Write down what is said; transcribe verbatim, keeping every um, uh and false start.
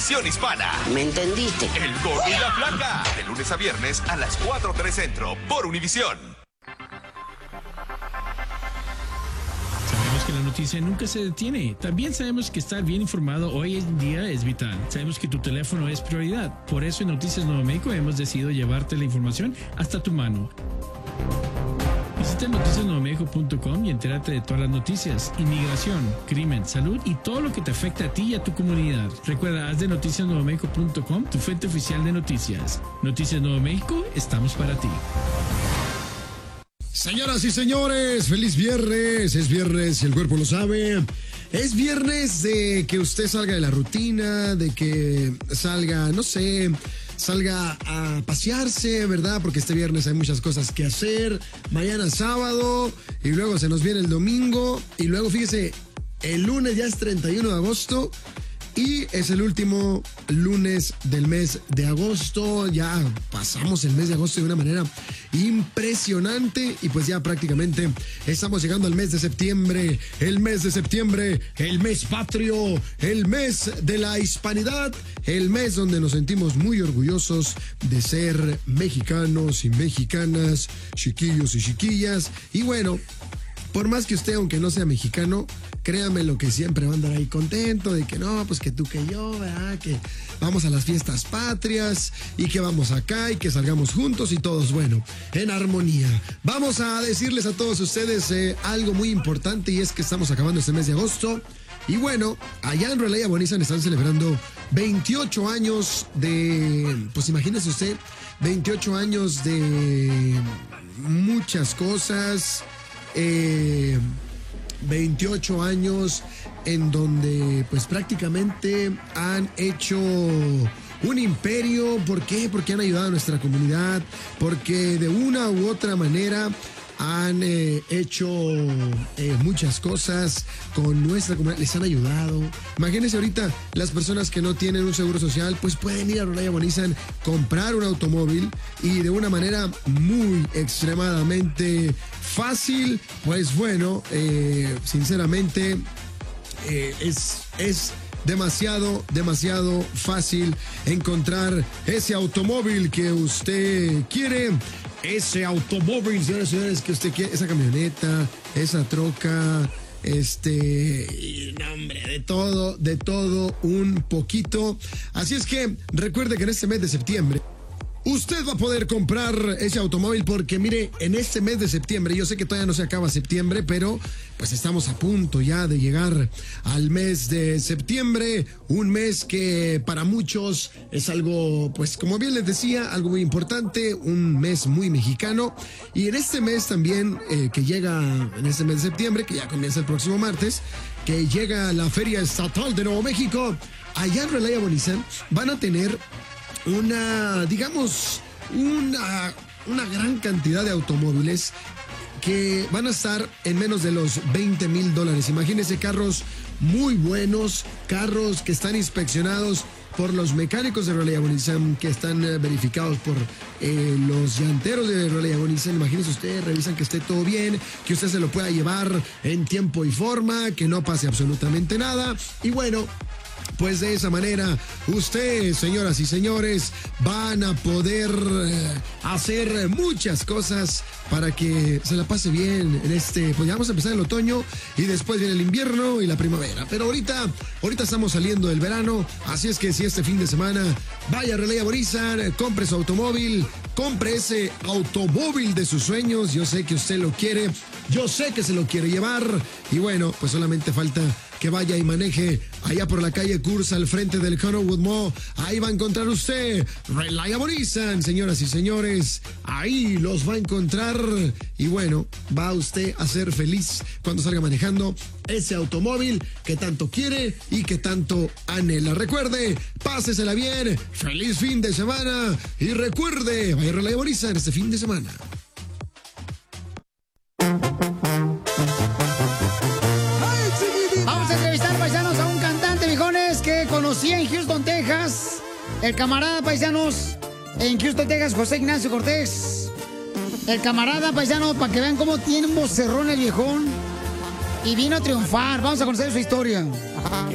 Univisión Hispana. ¿Me entendiste? El Gordo y la Flaca. De lunes a viernes a las cuatro tres Centro por Univisión. Sabemos que la noticia nunca se detiene. También sabemos que estar bien informado hoy en día es vital. Sabemos que tu teléfono es prioridad. Por eso en Noticias Nuevo México hemos decidido llevarte la información hasta tu mano. Visita noticias nuevo méxico punto com y entérate de todas las noticias, inmigración, crimen, salud y todo lo que te afecta a ti y a tu comunidad. Recuerda, haz de noticias nuevo méxico punto com tu fuente oficial de noticias. Noticias Nuevo México, estamos para ti. Señoras y señores, feliz viernes. Es viernes y el cuerpo lo sabe. Es viernes de que usted salga de la rutina, de que salga, no sé, salga a pasearse, ¿verdad? Porque este viernes hay muchas cosas que hacer. Mañana sábado y luego se nos viene el domingo. Y luego, fíjese, el lunes ya es treinta y uno de agosto. Y es el último lunes del mes de agosto. Ya pasamos el mes de agosto de una manera impresionante. Y pues ya prácticamente estamos llegando al mes de septiembre. El mes de septiembre, el mes patrio, el mes de la hispanidad. El mes donde nos sentimos muy orgullosos de ser mexicanos y mexicanas, chiquillos y chiquillas. Y bueno, por más que usted, aunque no sea mexicano, créame lo que siempre va a andar ahí contento de que no, pues que tú que yo, ¿verdad? Que vamos a las fiestas patrias y que vamos acá y que salgamos juntos y todos, bueno, en armonía. Vamos a decirles a todos ustedes eh, algo muy importante y es que estamos acabando este mes de agosto. Y bueno, allá en Relaya Bonizan están celebrando veintiocho años de, pues imagínese usted, veintiocho años de muchas cosas, eh... veintiocho años en donde pues prácticamente han hecho un imperio. ¿Por qué? Porque han ayudado a nuestra comunidad, porque de una u otra manera han eh, hecho eh, muchas cosas con nuestra comunidad, les han ayudado. Imagínense ahorita las personas que no tienen un seguro social, pues pueden ir a Relaya Bonizan, comprar un automóvil y de una manera muy extremadamente fácil, pues bueno, eh, sinceramente eh, es, es demasiado, demasiado fácil encontrar ese automóvil que usted quiere. Ese automóvil, señores y señores, que usted quiere, esa camioneta, esa troca, este, y, no, hombre, de todo, de todo un poquito. Así es que recuerde que en este mes de septiembre usted va a poder comprar ese automóvil porque, mire, en este mes de septiembre, yo sé que todavía no se acaba septiembre, pero pues estamos a punto ya de llegar al mes de septiembre, un mes que para muchos es algo, pues como bien les decía, algo muy importante, un mes muy mexicano. Y en este mes también, eh, que llega, en este mes de septiembre, que ya comienza el próximo martes, que llega la Feria Estatal de Nuevo México, allá en Relaya Bonizan van a tener una, digamos, una, una gran cantidad de automóviles que van a estar en menos de los veinte mil dólares. Imagínense, carros muy buenos, carros que están inspeccionados por los mecánicos de Relaya Bonizan, que están eh, verificados por eh, los llanteros de Relaya Bonizan. Imagínense usted, revisan que esté todo bien, que usted se lo pueda llevar en tiempo y forma, que no pase absolutamente nada. Y bueno, pues de esa manera, ustedes, señoras y señores, van a poder eh, hacer muchas cosas para que se la pase bien en este, pues ya vamos a empezar el otoño y después viene el invierno y la primavera. Pero ahorita, ahorita estamos saliendo del verano, así es que si este fin de semana vaya a Relaya Bonizan, compre su automóvil, compre ese automóvil de sus sueños. Yo sé que usted lo quiere, yo sé que se lo quiere llevar y bueno, pues solamente falta que vaya y maneje allá por la calle Cursa al frente del Connorwood Mall. Ahí va a encontrar usted Relaya Bonizan, señoras y señores. Ahí los va a encontrar. Y bueno, va usted a ser feliz cuando salga manejando ese automóvil que tanto quiere y que tanto anhela. Recuerde, pásesela bien, feliz fin de semana y recuerde, vaya a Relaya Bonizan este fin de semana. Vamos a entrevistar, paisanos, a un cantante, viejones, que conocí en Houston, Texas. El camarada, paisanos, en Houston, Texas, José Ignacio Cortés. El camarada, paisano, para que vean cómo tiene un vocerrón el viejón. Y vino a triunfar. Vamos a conocer su historia.